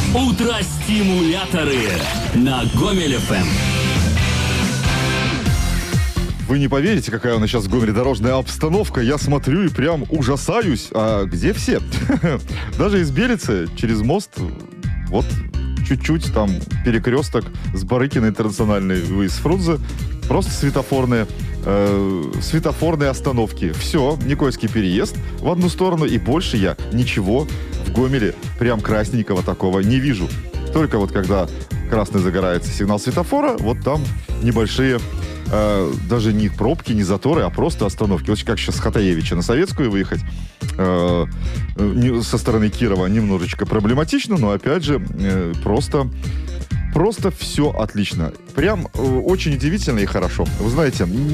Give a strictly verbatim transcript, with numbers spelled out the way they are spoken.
Утро-стимуляторы на Гомель эф эм. Вы не поверите, какая у нас сейчас в Гомеле дорожная обстановка. Я смотрю и прям ужасаюсь. А где все? Даже из Белицы через мост, вот чуть-чуть там перекресток с Барыкиной интернациональной, вы из Фрунзе. Просто светофорные, э, светофорные остановки. Все, Никольский переезд в одну сторону, и больше я ничего в Гомеле прям красненького такого не вижу. Только вот когда красный загорается сигнал светофора, вот там небольшие, э, даже не пробки, не заторы, а просто остановки. Вот как сейчас с Хатаевича на Советскую выехать э, не, со стороны Кирова немножечко проблематично, но опять же э, просто... Просто все отлично. Прям э, очень удивительно и хорошо. Вы знаете,